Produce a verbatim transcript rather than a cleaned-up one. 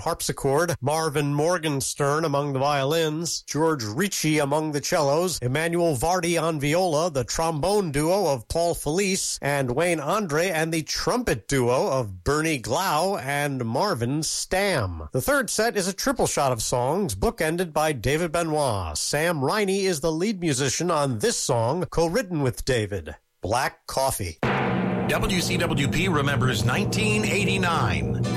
harpsichord, Marvin Morgenstern among the violins, George Ricci among the cellos, Emmanuel Vardy on viola, the trombone duo of Paul Felice and Wayne Andre, and the trumpet duo of Bernie Glau and Marvin Stamm. The third set is a triple shot of songs, bookended by David Benoit. Sam Riney is the lead musician on this song, co-written with David, Black Coffee. W C W P remembers nineteen eighty-nine.